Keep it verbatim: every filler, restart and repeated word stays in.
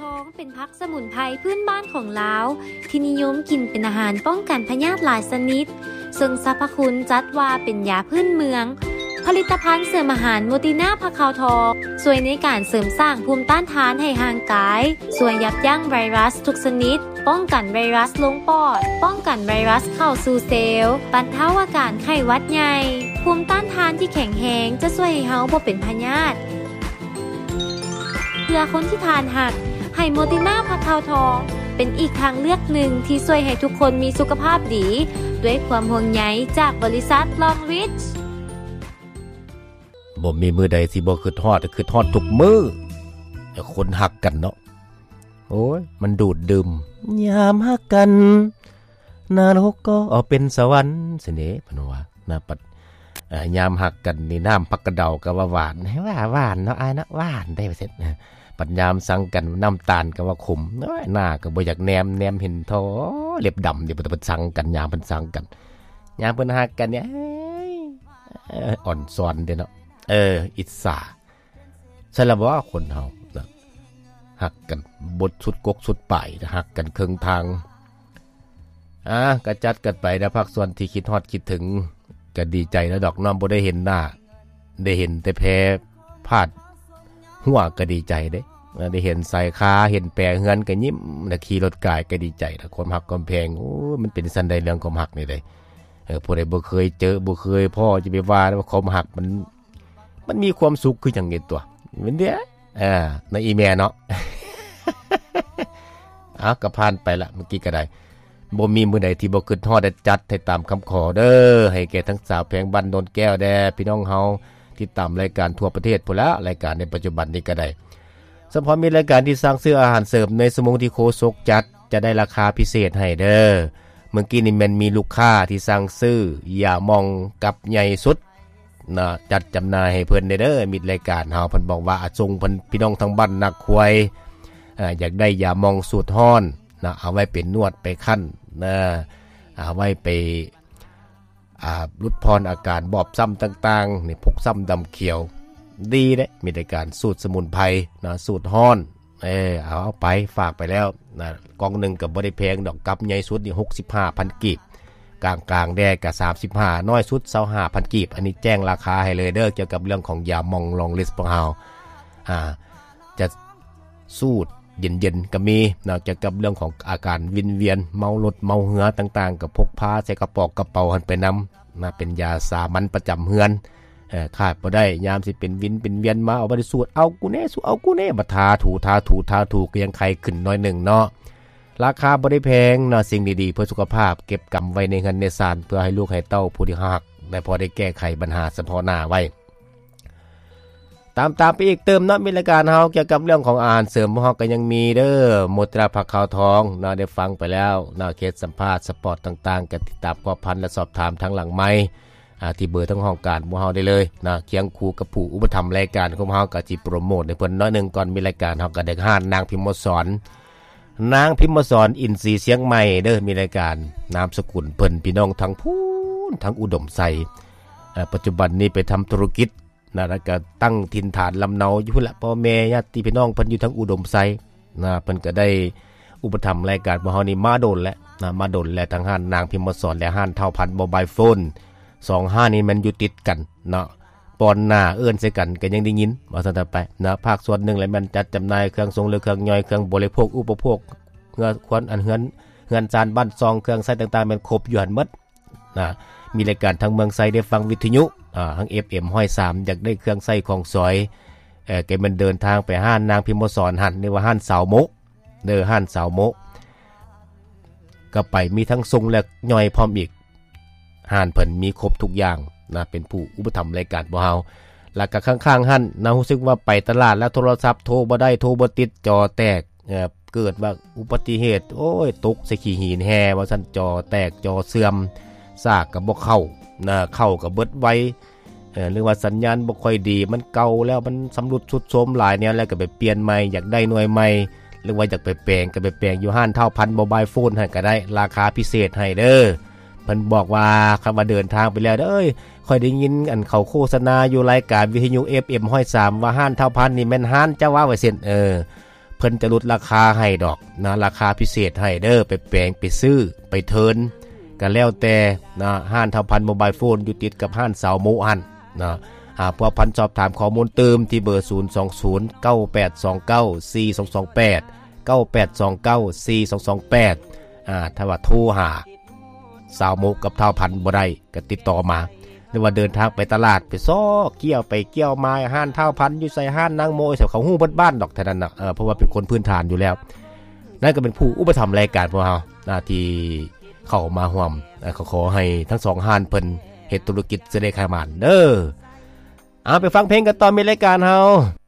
องเป็นผักสมุนไพรพื้นบ้านของลาวที่นิยมกินเป็นอาหารป้องกันพยาธิหลายชนิดซึ่งสรรพคุณจัดว่าเป็นยาพื้นเมืองผลิตภัณฑ์เสริมอาหารโมติน่าผักขาวทองช่วยในการเสริมสร้างภูมิต้านทานให้ร่างกายช่วยยับยั้งไวรัสทุกชนิดป้องกันไวรัสลงปอดป้องกันไวรัสเข้าสู่เซลล์บรรเทาอาการไข้หวัดใหญ่ภูมิต้านทานที่แข็งแรงจะช่วยให้เฮาบ่เป็นพยาธิเพื่อคนที่ทานหักให้โมติน่าผักขาวทองเป็นอีกทางเลือกหนึ่งที่ช่วยให้ทุกคนมีสุขภาพดีด้วยความห่วงใยจากบริษัทลองริชบ่มีมื้อใดสิบ่คือทอดคือทอดทุกมื้อแต่คนฮักกันเนาะโอ้ยมันดูดดื่มยามฮักกันนรกก็เอาเป็นสวรรค์สิเด้เพิ่นว่านะปัดอ่ายามฮักกันนี่น้ำผักกระเดาก็ว่าหวานให้ว่าหวานเนาะอ้ายเนาะหวานได้เสร็จนะปัดยามสังกันน้ำตาลก็ว่าขมน้อยหน้าก็บ่อยากแนมแนมเห็นทอเล็บดำเดี๋ยวเพิ่นสังกันยามเพิ่นสังกันยามเพิ่นฮักกันเนี่ยอ่อนซ้อนเด้เนาะเอออิจฉาใช่แล้วว่าคนเฮาหักกันบทสุดกกสุดป่ายหักกันครึ่งทางอ่ะก็จัดกันไปนะภาคส่วนที่คิดฮอดคิดถึงก็ดีใจแล้วดอกน้อมบ่ได้เห็นหน้าได้เห็นแต่แพ้พาดหัวก็ดีใจเด้ได้เห็นสายขาเห็นแปรเฮือนก็ยิ้มแล้วขี่รถกายก็ดีใจนะความหักความแพงโอ้มันเป็นสันใดเรื่องความหักนี่ได้เออผู้ใดบ่เคยเจอบ่เคยพ่อจะไปว่าว่าความหักมันมันมีความสุขคือจังไงตัวเป็นเด้ออ่าในอีเมลเนาะ อ่ะก็ผ่านไปละเมื่อกี้ก็ได้บ่มีมื้อใดที่บ่คิดฮอดได้จัดให้ตามคำขอเด้อให้แก่ทั้งสาวแพงบันโดนแก้วแด่พี่น้องเฮาที่ตามรายการทั่วประเทศพุ่นละรายการในปัจจุบันนี้ก็ได้สำหรับมีรายการที่สร้างซื้ออาหารเสริมในสมงที่โคศกจัดจะได้ราคาพิเศษให้เด้อเมื่อกี้นี่แม่นมีลูกค้าที่สั่งซื้ออย่ามองกับใหญ่สุดนะจัดจำหน่ายให้เพิ่นได้เด้อมีรายการเฮาเพิ่นบอกว่าอาจส่งเพิ่นพี่น้องทั้งบ้านนักควยอ่าอยากได้ยามองสูตรฮ้อนนะเอาไว้เป็นนวดไปคั่นนะเอาไว้ไปอ่าลดพรอาการบอบซ้ำต่างๆนี่พกซ้ำดำเขียวดีเด้มีรายการสูตรสมุนไพรนะสูตรฮ้อนเออเอาเอาไปฝากไปแล้วนะกล่องนึงก็บ่ได้แพงดอกกับใหญ่สุดนี่ หกสิบห้าพัน กีบกลางกลางแดกกับสามสิบห้าน้อยสุด ยี่สิบห้าพัน กีบอันนี้แจ้งราคาให้เลยเด้อเกี่ยวกับเรื่องของยามองลองลิสต์ของเฮาอ่าจะสูตรเย็นๆก็มีนอกจากกับเรื่องของอาการวินเวียนเมารถเมาเหือต่างๆก็พกพาใส่กระป๋องกระเป๋าหันไปนำนะเป็นยาสามัญประจำเฮือนเอ่อขาดบ่ได้ยามสิเป็นวินเป็นเวียนมาเอาบ่ได้สูตรเอากูแน่สูเอากูแน่บ่ทาถูทาถูทาถูก็ยังไข้ขึ้นน้อยหนึ่งเนาะราคาบ่ได้แพงเนาะสิ่งดีๆเพื่อสุขภาพเก็บกำไว้ในเงินในศาลเพื่อให้ลูกให้เต้าผู้ที่ฮักได้พอได้แก้ไขปัญหาเฉพาะหน้าไว้ตามตามไปอีกเติมเนาะมีรายการเฮาเกี่ยวกับเรื่องของอาหารเสริมเฮาก็ยังมีเด้อโมตราผักขาวทองเนาะได้ฟังไปแล้วเนาะเคสสัมภาษณ์สปอร์ตต่างๆก็ติดตามข้อพันและสอบถามทางหลังไมค์อ่าที่เบอร์ทั้งห้องการบ่เฮาได้เลยนะเคียงคู่กับผู้อุปถัมภ์รายการของเฮาก็สิโปรโมทให้เพิ่นน้อยนึงก่อนมีรายการเฮาก็ได้ห้านนางพิมพ์สอนนางพิมพ์สอนอินทรีย์เสียงใหม่เด้อมีรายการนามสกุลเพิ่นพี่น้องทั้งพูนทั้งอุดมไสอ่าปัจจุบันนี้ไปทำธุรกิจนะแล้วก็ตั้งถิ่นฐานลำเนาอยู่พุ่นละพ่อแม่ญาติพี่น้องเพิ่นอยู่ทั้งอุดมไสนะเพิ่นก็ได้อุปถัมภ์รายการของเฮานี่มาโดนแล้วนะมาโดนแล้วทั้งห้านนางพิมพ์สอนและห้านเท่าพันโมบายโฟนสองห้านี่มันอยู่ติดกันเนาะปอนหน้าเอื้อนใส่กันก็ยังได้ยินว่าซั่นต่อไปนะภาคส่วนหนึ่งแล้วมันจัดจำหน่ายเครื่องทรงหรือเครื่องย่อยเครื่องบริโภคอุปโภคเงื่อควรอันเฮือนเฮือนจานบ้านซองเครื่องใช้ต่างๆมันครบอยู่หั่นหมดนะมีรายการทางเมืองไซได้ฟังวิทยุอ่าทาง เอฟ เอ็ม หนึ่งศูนย์สามอยากได้เครื่องใช้ของสอยเอ่อแกมันเดินทางไปห้านนางพิมพ์สอนหั่นนี่ว่าห้านสาวโมกเด้อห้านสาวโมกก็ไปมีทั้งทรงและย่อยพร้อมอีกห้านเพิ่นมีครบทุกอย่างนะเป็นผู้อุปถัมภ์รายการบ่เฮาแล้วก็ข้างๆหั่นนะรู้สึกว่าไปตลาดแล้วโทรศัพท์โทรบ่ได้โทรบ่ติดจอแตกเอ่อเกิดว่าอุบัติเหตุโอ้ยตกใส่ขี้หินแฮว่าซั่นจอแตกจอเสื่อมซากก็บ่เข้านะเข้าก็เบิดไวเอ่อหรือว่าสัญญาณบ่ค่อยดีมันเก่าแล้วมันสำรุดทรุดโทรมหลายเนี่ยแล้วก็ไปเปลี่ยนใหม่อยากได้หน่วยใหม่หรือว่าอยากไปแปลงก็ไปแปลงอยู่ห้านเท่าพันโมบายโฟนให้ก็ได้ราคาพิเศษให้เด้อเพิ่นบอกว่าคำว่าเดินทางไปแล้วเอ้ยค่อยได้ยินอันเขาโฆษณาอยู่รายการวิทยุ เอฟ เอ็ม หนึ่งศูนย์สามว่าห้านเท่าพันนี่แม่นห้านเจ้าว่าไว้เส้นเออเพิ่นจะลดราคาให้ดอกนะราคาพิเศษให้เด้อไปแปลงไปซื้อไปเทินก็แล้วแต่นะห้านเท่าพันโมบายโฟนอยู่ติดกับห้านสาวโมหันนะหากผู้พันสอบถามข้อมูลเติมที่เบอร์ศูนย์ สอง ศูนย์ เก้า แปด สอง เก้า สี่ สอง สอง แปด เก้า แปด สอง เก้า สี่ สอง สอง แปดอ่าถ้าว่าโทรหาสาวโมกับเท่าพันบ่ได้ก็ติดต่อมาหรือว่าเดินทางไปตลาดไปซ้อเกี่ยวไปเกี่ยวมาห้านเท่าพันอยู่ใส่ห้านนางโมใส่เขาฮู้เบิดบ้านดอกเท่านั้นน่ะเออเพราะว่าเป็นคนพื้นฐานอยู่แล้วนั่นก็เป็นผู้อุปถัมภ์รายการพวกเฮาหน้าที่เข้ามาร่วมขอขอให้ทั้งสองห้านเพิ่นเฮ็ดธุรกิจจะได้ขายมันเด้อเอาไปฟังเพลงกันต่อมีรายการเฮา